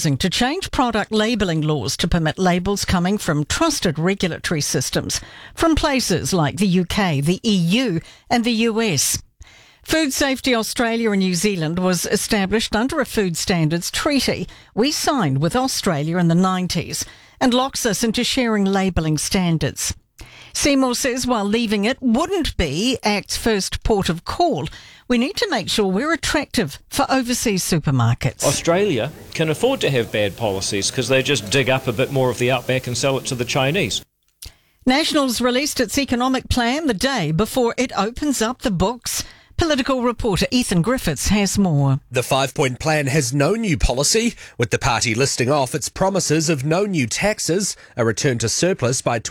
proposing to change product labelling laws to permit labels coming from trusted regulatory systems from places like the UK, the EU and the US. Food Safety Australia and New Zealand was established under a food standards treaty we signed with Australia in the 90s and locks us into sharing labelling standards. Seymour says while leaving it wouldn't be ACT's first port of call, we need to make sure we're attractive for overseas supermarkets. Australia can afford to have bad policies because they just dig up a bit more of the outback and sell it to the Chinese. Nationals released its economic plan the day before it opens up the books. Political reporter Ethan Griffiths has more. The 5-point plan has no new policy, with the party listing off its promises of no new taxes, a return to surplus by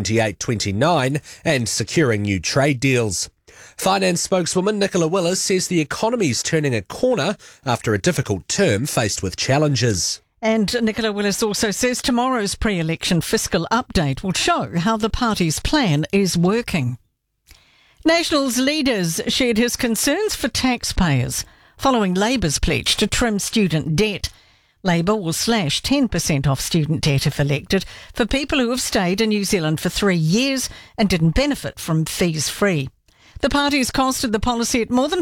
2028-29 and securing new trade deals. Finance spokeswoman Nicola Willis says the economy's turning a corner after a difficult term faced with challenges. And Nicola Willis also says tomorrow's pre-election fiscal update will show how the party's plan is working. Nationals leaders shared his concerns for taxpayers following Labour's pledge to trim student debt. Labour will slash 10% off student debt if elected for people who have stayed in New Zealand for 3 years and didn't benefit from fees free. The party's costed the policy at more than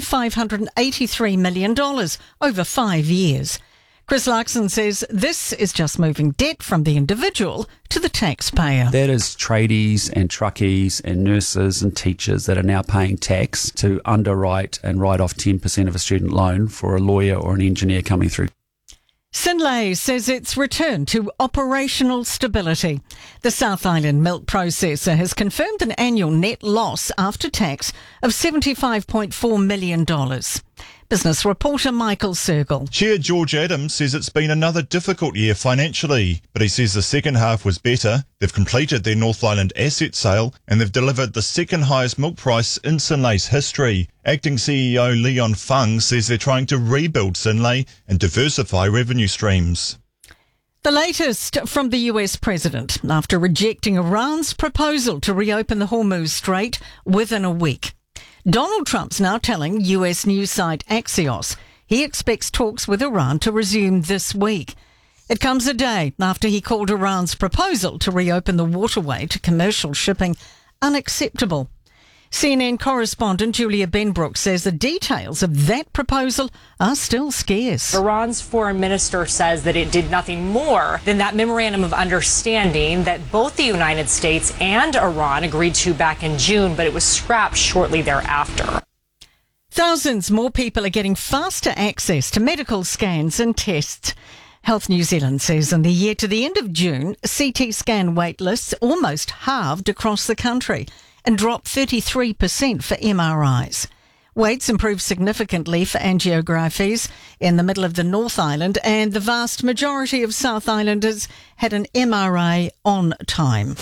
$583 million over 5 years. Chris Larkson says this is just moving debt from the individual to the taxpayer. That is tradies and truckies and nurses and teachers that are now paying tax to underwrite and write off 10% of a student loan for a lawyer or an engineer coming through. Synlait says it's returned to operational stability. The South Island milk processor has confirmed an annual net loss after tax of $75.4 million. Business reporter Michael Sergel. Chair George Adams says it's been another difficult year financially, but he says the second half was better. They've completed their North Island asset sale and they've delivered the second highest milk price in Synlait's history. Acting CEO Leon Fung says they're trying to rebuild Synlait and diversify revenue streams. The latest from the US president after rejecting Iran's proposal to reopen the Hormuz Strait within a week. Donald Trump's now telling US news site Axios he expects talks with Iran to resume this week. It comes a day after he called Iran's proposal to reopen the waterway to commercial shipping unacceptable. CNN correspondent Julia Benbrook says the details of that proposal are still scarce. Iran's foreign minister says that it did nothing more than that memorandum of understanding that both the United States and Iran agreed to back in June, but it was scrapped shortly thereafter. Thousands more people are getting faster access to medical scans and tests. Health New Zealand says in the year to the end of June, CT scan wait lists almost halved across the country and dropped 33% for MRIs. Waits improved significantly for angiographies in the middle of the North Island, and the vast majority of South Islanders had an MRI on time.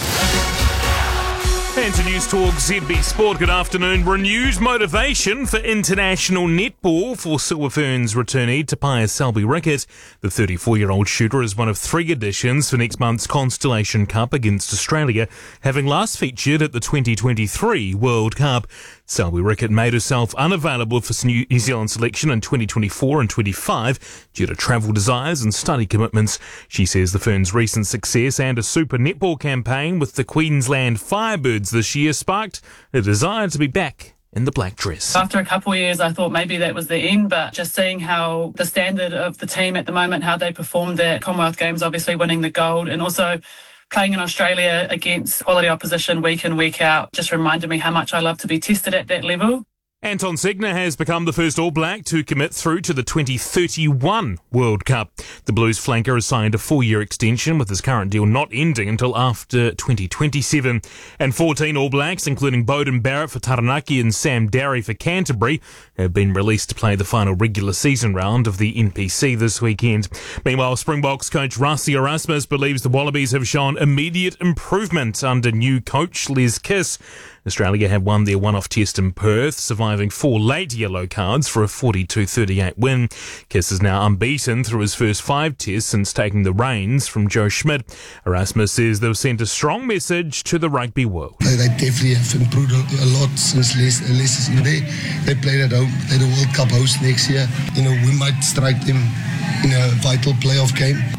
And to News Talk ZB Sport, good afternoon. Renewed motivation for international netball for Silver Ferns returnee Tobias Selby Rickett. The 34-year-old shooter is one of 3 additions for next month's Constellation Cup against Australia, having last featured at the 2023 World Cup. Selby Rickett made herself unavailable for New Zealand selection in 2024 and 25 due to travel desires and study commitments. She says the Ferns' recent success and a super netball campaign with the Queensland Firebirds this year sparked a desire to be back in the black dress. After a couple of years, I thought maybe that was the end, but just seeing how the standard of the team at the moment, how they performed at Commonwealth Games, obviously winning the gold, and also playing in Australia against quality opposition week in, week out, just reminded me how much I love to be tested at that level. Anton Segner has become the first All Black to commit through to the 2031 World Cup. The Blues flanker has signed a 4-year extension with his current deal not ending until after 2027. And 14 All Blacks, including Beauden Barrett for Taranaki and Sam Darry for Canterbury, have been released to play the final regular season round of the NPC this weekend. Meanwhile, Springboks coach Rassie Erasmus believes the Wallabies have shown immediate improvement under new coach Les Kiss. Australia have won their one-off test in Perth, surviving 4 late yellow cards for a 42-38 win. Kiss is now unbeaten through his first 5 tests since taking the reins from Joe Schmidt. Erasmus says they've sent a strong message to the rugby world. They definitely have improved a lot since Les is in there. They played at home. They're the World Cup host next year. We might strike them in a vital playoff game.